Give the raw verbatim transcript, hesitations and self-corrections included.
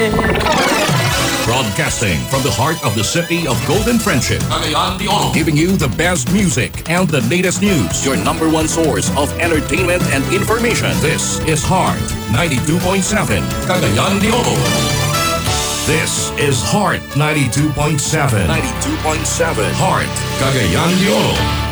Broadcasting from the heart of the city of Golden Friendship, Cagayan de Oro, giving you the best music and the latest news. Your number one source of entertainment and information. This is Heart ninety-two point seven, Cagayan de Oro. This is Heart ninety-two point seven. ninety-two point seven. Heart, Cagayan de Oro.